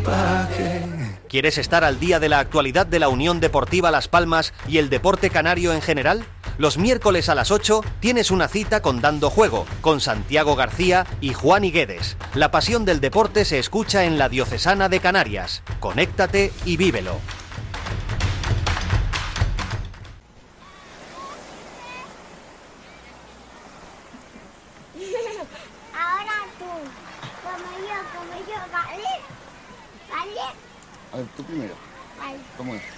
¿Quieres estar al día de la actualidad de la Unión Deportiva Las Palmas y el deporte canario en general? Los miércoles a las 8 tienes una cita con Dando Juego, con Santiago García y Juan Higuedes. La pasión del deporte se escucha en la Diocesana de Canarias. Conéctate y vívelo. Ahora tú, como yo, ¿vale? ¿Vale? A ver, tú primero. Vale. ¿Cómo es?